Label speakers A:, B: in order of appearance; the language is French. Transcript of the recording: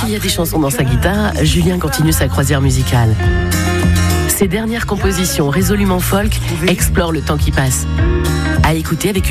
A: qu'il y a des chansons dans sa guitare, Julien continue sa croisière musicale. Ses dernières compositions résolument folk explorent le temps qui passe. À écouter avec